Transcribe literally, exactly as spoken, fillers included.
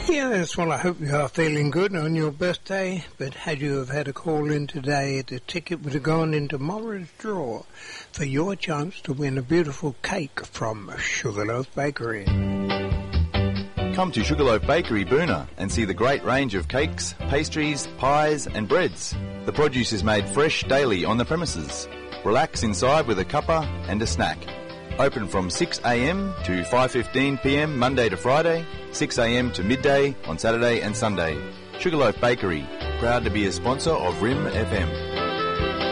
Yes, well, I hope you are feeling good on your birthday, but had you have had a call in today, the ticket would have gone into tomorrow's draw for your chance to win a beautiful cake from Sugarloaf Bakery. Come to Sugarloaf Bakery, Boona, and see the great range of cakes, pastries, pies and breads. The produce is made fresh daily on the premises. Relax inside with a cuppa and a snack. Open from six a m to five fifteen p m Monday to Friday, six a m to midday on Saturday and Sunday. Sugarloaf Bakery, proud to be a sponsor of R I M F M.